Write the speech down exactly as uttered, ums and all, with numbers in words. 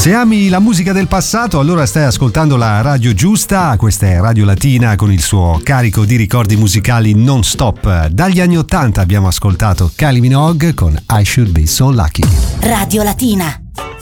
Se ami la musica del passato, allora stai ascoltando la radio giusta. Questa è Radio Latina con il suo carico di ricordi musicali non stop. Dagli anni ottanta abbiamo ascoltato Kylie Minogue con I Should Be So Lucky. Radio Latina.